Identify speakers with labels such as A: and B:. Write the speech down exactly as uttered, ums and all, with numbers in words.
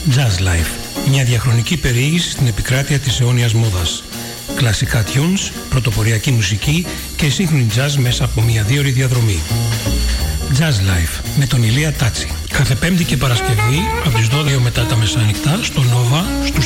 A: Jazz Life, μια διαχρονική περιήγηση στην επικράτεια της αιώνιας μόδας. Κλασικά tunes, πρωτοποριακή μουσική και σύγχρονη jazz μέσα από μια δύο ώρη διαδρομή. Jazz Life με τον Ηλία Τάτσι. Κάθε Πέμπτη και Παρασκευή από τις δώδεκα μετά τα μεσάνυχτα στο Nova στους